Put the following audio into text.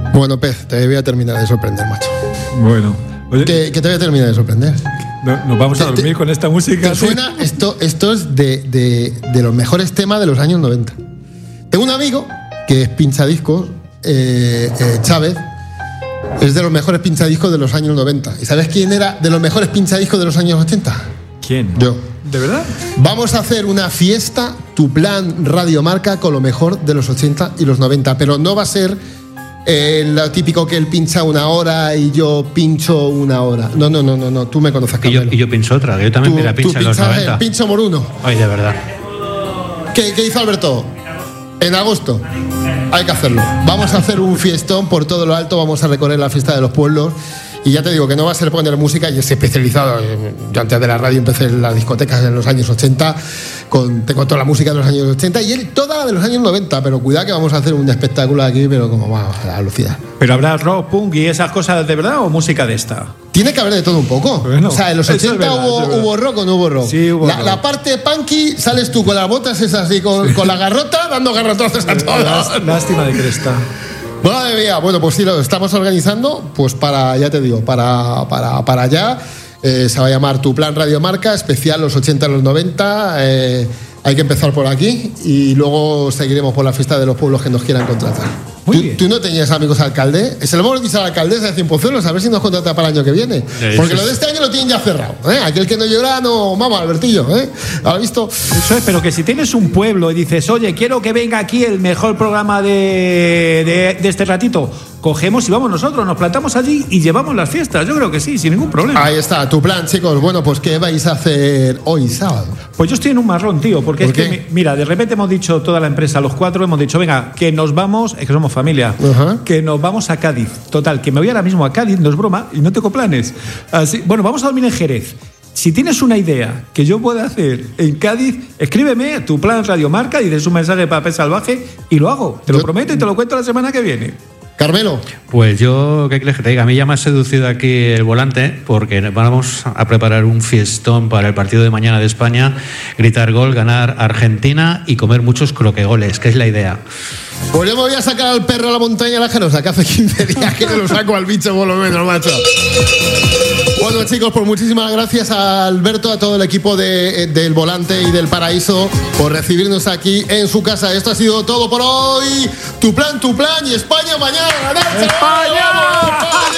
Bueno, Pez, te voy a terminar de sorprender, macho. Bueno. Oye, que te voy a terminar de sorprender. ¿Nos vamos a dormir con esta música? ¿Te suena? Esto es de los mejores temas de los años 90. Tengo un amigo que es pinchadiscos, Chávez, es de los mejores pinchadiscos de los años 90. ¿Y sabes quién era de los mejores pinchadiscos de los años 80? ¿Quién? Yo. ¿De verdad? Vamos a hacer una fiesta, tu plan Radio Marca, con lo mejor de los 80 y los 90, pero no va a ser lo típico que él pincha una hora y yo pincho una hora. No, tú me conoces, Carmelo. Y yo pincho otra, que yo también me la pincho en los 90. El pincho moruno. Ay, de verdad. ¿Qué hizo Alberto? En agosto. Hay que hacerlo. Vamos a hacer un fiestón por todo lo alto, vamos a recorrer la fiesta de los pueblos. Y ya te digo que no va a ser poner música, y es especializado. Yo antes de la radio empecé en las discotecas en los años 80, tengo toda la música de los años 80 y él toda la de los años 90, pero cuidado que vamos a hacer un espectáculo aquí, pero como vamos a lucir. ¿Pero habrá rock, punk y esas cosas de verdad o música de esta? Tiene que haber de todo un poco. Bueno, o sea, en los 80 verdad, hubo rock o no hubo rock. Sí, hubo rock. La parte punky, sales tú con las botas esas así, con la garrota, dando garrotazos a todos. Lástima de cresta. Madre mía, bueno, pues sí, lo estamos organizando, pues para, ya te digo, para allá. Se va a llamar Tu Plan Radio Marca, especial los 80 y los 90. Hay que empezar por aquí y luego seguiremos por la fiesta de los pueblos que nos quieran contratar. ¿Tú no tenías amigos alcalde? Se lo hemos dicho al alcaldesa de Cienpozuelos, a ver si nos contrata para el año que viene. Porque lo de este año lo tienen ya cerrado. Aquel que no llora, no mama, Albertillo. ¿Has visto? Eso es, pero que si tienes un pueblo y dices, oye, quiero que venga aquí el mejor programa de este ratito, cogemos y vamos nosotros, nos plantamos allí y llevamos las fiestas. Yo creo que sí, sin ningún problema. Ahí está, tu plan, chicos. Bueno, pues ¿qué vais a hacer hoy sábado? Pues yo estoy en un marrón, tío, porque es que, mira, de repente hemos dicho, toda la empresa, los cuatro, hemos dicho, venga, que nos vamos, es que somos familia, que nos vamos a Cádiz. Total, que me voy ahora mismo a Cádiz, no es broma, y no tengo planes. Así, bueno, vamos a dormir en Jerez. Si tienes una idea que yo pueda hacer en Cádiz, escríbeme Tu Plan Radio Marca y dices un mensaje para Pez Salvaje y lo hago. Te lo prometo y te lo cuento la semana que viene. Carmelo. Pues yo, ¿qué quieres que te diga? A mí ya me ha seducido aquí el volante porque vamos a preparar un fiestón para el partido de mañana de España, gritar gol, ganar Argentina y comer muchos croquegoles, que es la idea. Pues yo me voy a sacar al perro a la montaña de la Genosa, que hace 15 días que no lo saco al bicho por lo menos, macho. Bueno, chicos, pues muchísimas gracias a Alberto, a todo el equipo del Volante y del Paraíso por recibirnos aquí en su casa. Esto ha sido todo por hoy. Tu plan y España mañana. ¡España! ¡Vamos, España!